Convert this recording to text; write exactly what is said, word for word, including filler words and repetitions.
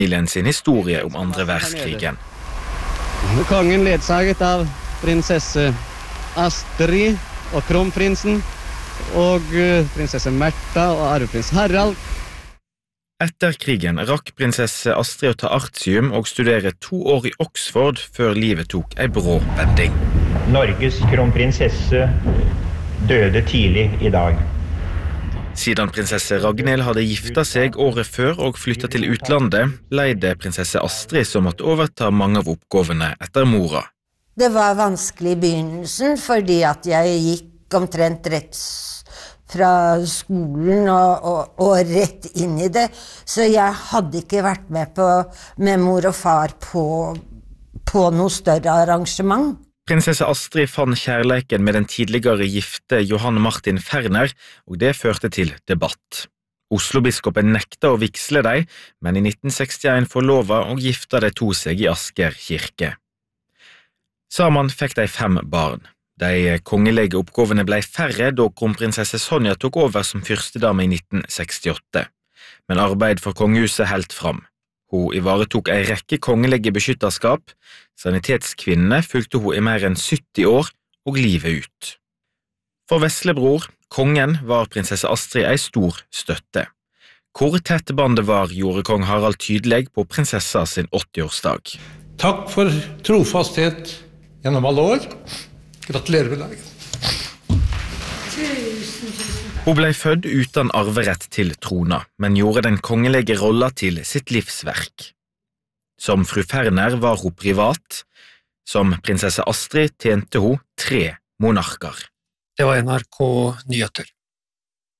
Familien sin historie om andre verdenskrigen. Kongen ledsaget av prinsesse Astrid og kronprinsen og prinsesse Märtha og arveprins Harald. Etter krigen rakk prinsesse Astrid å ta artium og studere to år i Oxford før livet tok ei brå vending. Norges kronprinsesse døde tidlig i dag. Siden prinsesse Ragnhild hadde gifta seg året før og flyttet til utlandet, leide prinsesse Astrid som måtte overta mange av oppgavene etter mora. Det var vanskelig i begynnelsen, fordi at jeg gikk omtrent rett fra skolen og, og, og rett inn i det, så jeg hadde ikke vært med på, med mor og far på, på noe større arrangement. Prinsesse Astrid fann kjærleiken med den tidligere gifte Johan Martin Ferner, og det førte til debatt. Oslo-biskopen nekta å vigsle deg, men i nitten sekstien forlova og gifta de to seg i Asker kirke. Sammen fikk de fem barn. De kongelige oppgavene ble færre da kronprinsesse Sonja tok over som fyrstedame i nitten sekstiåtte. Men arbeid for kongehuset helt fram. Hun ivaretok ei rekke kongelige beskytterskap. Sanitetskvinnene fulgte hun i mer enn sytti år og livet ut. For veslebror, kongen, var prinsesse Astrid ei stor støtte. Hvor tett bandet var, gjorde kong Harald tydelig på prinsessa sin åtti-årsdag. Takk for trofasthet gjennom alle år. Gratulerer med dagen. Hun ble født uten arverett til trona, men gjorde den kongelige rolla til sitt livsverk. Som fru Ferner var hun privat. Som prinsesse Astrid tjente hun tre monarker. Det var N R K Nyheter.